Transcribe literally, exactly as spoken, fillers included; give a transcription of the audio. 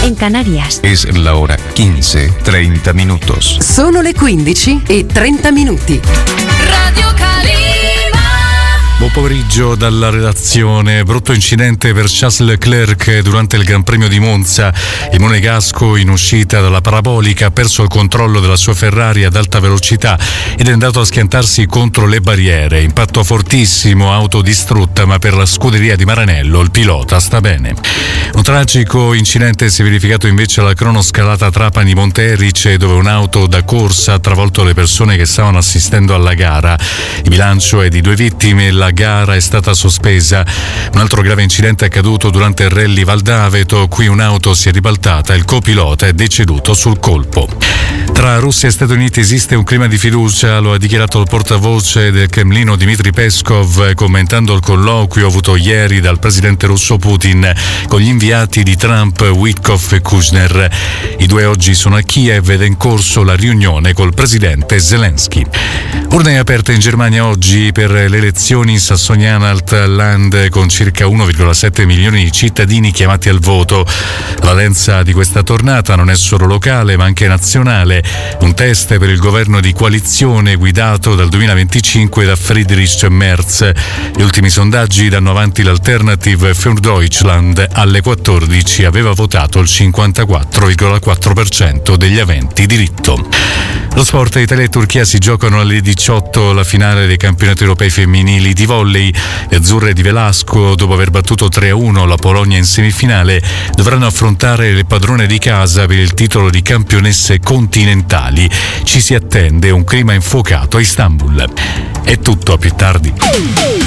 en Canarias. Es la hora quince, treinta minutos. Sono le quindici e trenta minuti. Radio Calima. Buon pomeriggio dalla redazione. Brutto incidente per Charles Leclerc durante il Gran Premio di Monza. Il monegasco, in uscita dalla parabolica, ha perso il controllo della sua Ferrari ad alta velocità ed è andato a schiantarsi contro le barriere. Impatto fortissimo, auto distrutta, ma per la scuderia di Maranello il pilota sta bene. Un tragico incidente si è verificato invece alla cronoscalata Trapani-Monte Erice, dove un'auto da corsa ha travolto le persone che stavano assistendo alla gara. Il bilancio è di due vittime. La gara è stata sospesa. Un altro grave incidente è accaduto durante il rally Val d'Aveto. Qui un'auto si è ribaltata e il copilota è deceduto sul colpo. Tra Russia e Stati Uniti esiste un clima di fiducia, lo ha dichiarato il portavoce del Cremlino Dmitry Peskov, commentando il colloquio avuto ieri dal presidente russo Putin con gli inviati di Trump, Witkoff e Kushner. I due oggi sono a Kiev ed è in corso la riunione col presidente Zelensky. Urne aperte in Germania oggi per le elezioni in Sassonia-Anhalt-Land, con circa uno virgola sette milioni di cittadini chiamati al voto. La valenza di questa tornata non è solo locale ma anche nazionale. Un test per il governo di coalizione guidato dal duemilaventicinque da Friedrich Merz. Gli ultimi sondaggi danno avanti l'Alternative für Deutschland. Alle quattordici aveva votato il cinquantaquattro virgola quattro per cento degli aventi diritto. Lo sport. Italia e Turchia si giocano alle diciotto la finale dei campionati europei femminili di volley. Le azzurre di Velasco, dopo aver battuto tre a uno la Polonia in semifinale, dovranno affrontare le padrone di casa per il titolo di campionesse continentali. Ci si attende un clima infuocato a Istanbul. È tutto, a più tardi.